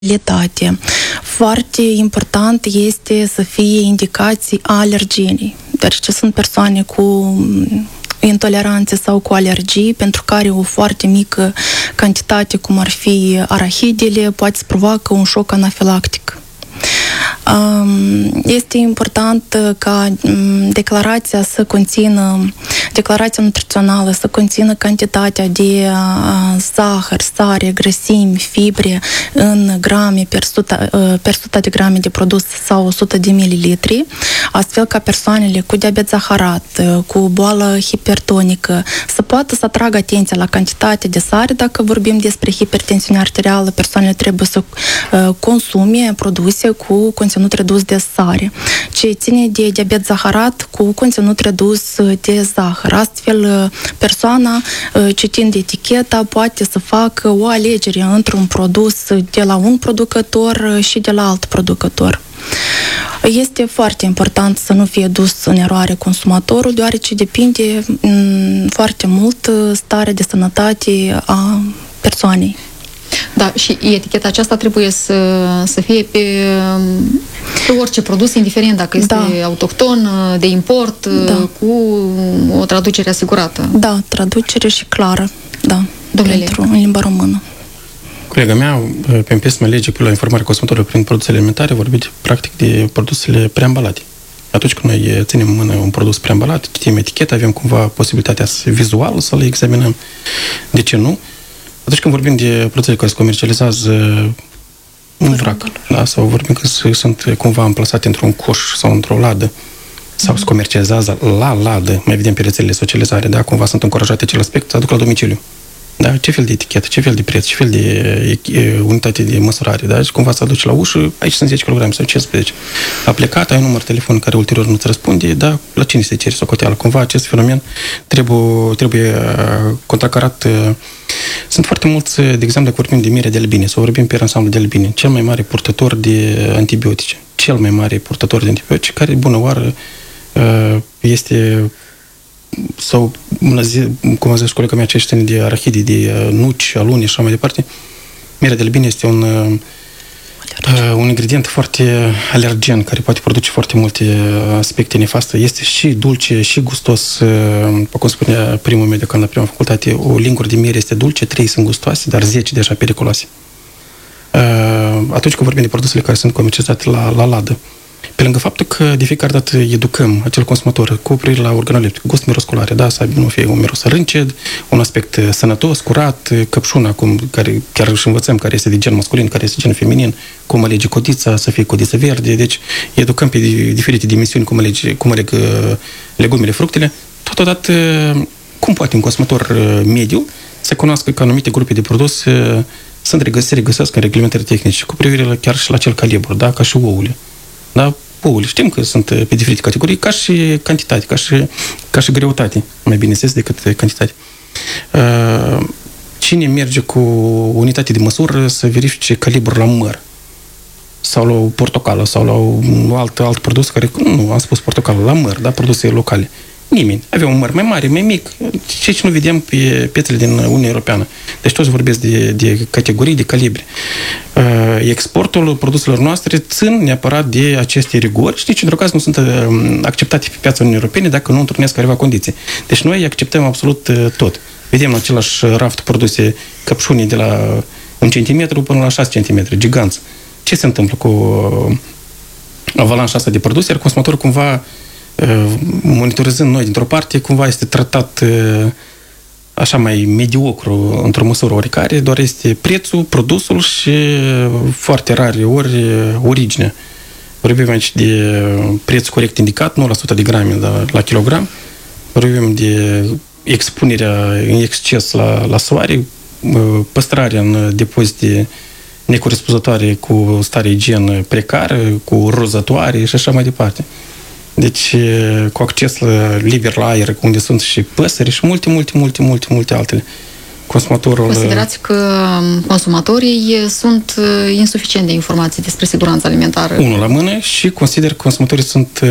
Alimentaritate. Foarte important este să fie indicații alergenii. Deoarece sunt persoane cu intoleranțe sau cu alergii, pentru care o foarte mică cantitate, cum ar fi arahidele, poate să provoacă un șoc anafilactic. Este important ca declarația nutrițională să conțină cantitatea de zahăr, sare, grăsimi, fibre în grame per 100 de grame de produs sau 100 de mililitri, astfel ca persoanele cu diabet zaharat, cu boală hipertonică, să poată să atragă atenția la cantitatea de sare. Dacă vorbim despre hipertensiune arterială, persoanele trebuie să consume produse cu conținut redus de sare. Ce ține de diabet zaharat cu conținut redus de zahăr. Astfel, persoana, citind eticheta, poate să facă o alegere între un produs de la un producător și de la alt producător. Este foarte important să nu fie dus în eroare consumatorul, deoarece depinde foarte mult starea de sănătate a persoanei. Da, și eticheta aceasta trebuie să fie pe orice produs, indiferent dacă este autohton, de import, cu o traducere asigurată. Da, traducere și clară, în limba română. Colega mea, pe prisma legii la informarea consumatorului prin produsele alimentare, vorbit practic de produsele preambalate. Atunci când noi ținem în mână un produs preambalat, citim eticheta, avem cumva posibilitatea vizuală să le examinăm. De ce nu? Atunci când vorbim de produsele care se comercializează în vrac, sau vorbim că sunt cumva amplasate într-un coș sau într-o ladă, sau se comercializează la ladă, mai evident pe rețelele de socializare, cumva sunt încurajate acel aspect, să aduc la domiciliu. Da? Ce fel de etichetă, ce fel de preț, ce fel de unitate de măsurare, și cumva să aduci la ușă, aici sunt 10 kg sau 15. A plecat, ai un număr telefon care ulterior nu-ți răspunde, la cine se cere socoteală? Cumva acest fenomen trebuie contracarat. Sunt foarte mulți, de exemplu, dacă vorbim de miere de albine, sau vorbim pe ansamblu de albine, cel mai mare purtător de antibiotice, care, bună oară, este, sau, cum a zis colega mea, aceștia de arahide, de nuci, alune și așa mai departe, mierea de albine este un ingredient foarte alergen, care poate produce foarte multe aspecte nefaste. Este și dulce, și gustos. Cum spunea primul meu decan la prima facultate, o lingură de miere este dulce, 3 sunt gustoase, dar 10 deja periculoase. Atunci când vorbim de produsele care sunt comercializate la ladă, pe lângă faptul că de fiecare dată educăm acel consumator cu privire la organoleptic, gust mirosculare, să nu fie un miros rânced, un aspect sănătos, curat, căpșuna, care chiar își învățăm care este de gen masculin, care este de gen feminin, cum alege codița, să fie codiță verde, deci educăm pe diferite dimensiuni cum aleg legumele, fructele, totodată cum poate un consumator mediu să cunoască că anumite grupe de produs se regăsesc în reglementări tehnice cu privire chiar și la acel calibru, ca și ouăle. Ouăle, știm că sunt pe diferite categorii, ca și cantitate, ca și greutate, mai bine zis, decât cantitate. Cine merge cu unitate de măsură să verifice calibrul la măr, sau la o portocală, sau la un alt produs care, nu am spus portocală, la măr, produse locale. Nimeni. Avea un măr mai mare, mai mic. Ce nu vedem pe piețele din Uniunea Europeană. Deci toți vorbesc de categorii, de calibre. Exportul produselor noastre țin neapărat de aceste rigori și nici într-un caz nu sunt acceptate pe piața Uniunii Europene dacă nu întrunesc careva condiții. Deci noi acceptăm absolut tot. Vedem în același raft produse căpșuni de la 1 cm până la 6 cm, giganți. Ce se întâmplă cu avalanșa asta de produse? Iar consumatorul cumva monitorizând noi dintr-o parte, cumva este tratat așa mai mediocru într-o măsură oricare, doar este prețul, produsul și foarte rare ori originea. Vorbim aici de preț corect indicat, nu la 100 de grame, dar la kilogram. Vorbim de expunerea în exces la soare, păstrarea în depozite necorespunzătoare cu stare igienă precară, cu rozătoare și așa mai departe. Deci, cu acces liber la aer, unde sunt și păsări și multe altele. Considerați că consumatorii sunt insuficient de informații despre siguranța alimentară? Unul la mână și consider că consumatorii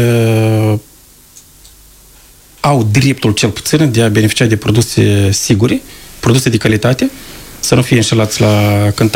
au dreptul cel puțin de a beneficia de produse sigure, produse de calitate, să nu fie înșelați la cântar,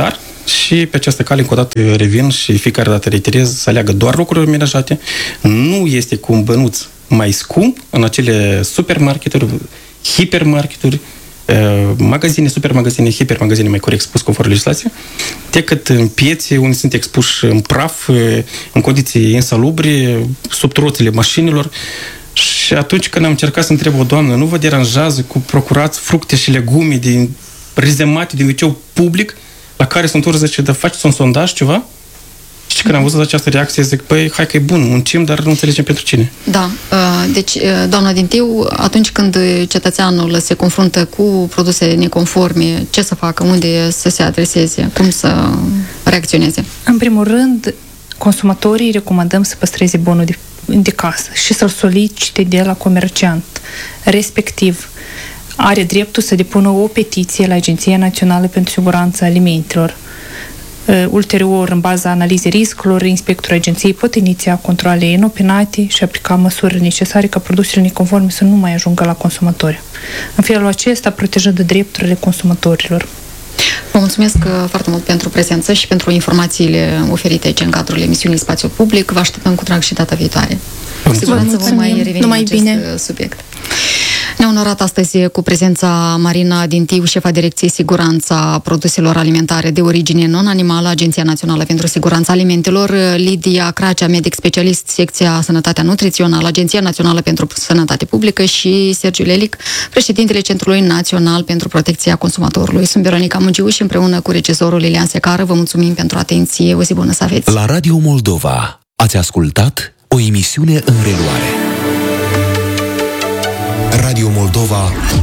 și pe această cale, încă o dată, revin și fiecare dată reiterez să aleagă doar lucruri menajate. Nu este cu un bănuț mai scump în acele supermarketuri, hipermarketuri, magazine, supermagazine, hipermagazine, mai corect spus, conform legislației, decât în piețe unde sunt expuși în praf, în condiții insalubre, sub troțile mașinilor. Și atunci când am încercat să întreb o doamnă, nu vă deranjează cu procurați fructe și legume rezemate din wc public, la care sunt urmă, zice, dar faceți un sondaj, ceva? Și când am văzut această reacție, zic, păi, hai că e bun, muncim, dar nu înțelegem pentru cine. Da, deci, doamna Dintiu, atunci când cetățeanul se confruntă cu produse neconforme, ce să facă, unde să se adreseze, cum să reacționeze? În primul rând, consumatorii recomandăm să păstreze bonul de casă și să-l solicite de la comerciant. Respectiv, are dreptul să depună o petiție la Agenția Națională pentru Siguranța Alimentelor. Ulterior, în baza analizei riscurilor, inspectorul agenției pot iniția controale inopinate și aplica măsuri necesare ca produsele neconforme să nu mai ajungă la consumatori. În felul acesta, protejând drepturile consumatorilor. Vă mulțumesc foarte mult pentru prezență și pentru informațiile oferite aici în cadrul emisiunii Spațiu Public. Vă așteptăm cu drag și data viitoare. Cu siguranță vom mai reveni la acest subiect. Ne-a onorat astăzi cu prezența Marina Dintiu, șefa Direcției Siguranța Produselor Alimentare de origine non-animală, Agenția Națională pentru Siguranța Alimentelor, Lidia Cracea, medic specialist, secția Sănătatea Nutrițională, Agenția Națională pentru Sănătate Publică și Sergiu Lelic, președintele Centrului Național pentru Protecția Consumatorului. Sunt Veronica Mugiu și împreună cu regizorul Lilian Secară vă mulțumim pentru atenție. O zi bună să aveți! La Radio Moldova ați ascultat o emisiune în reluare. Radio Moldova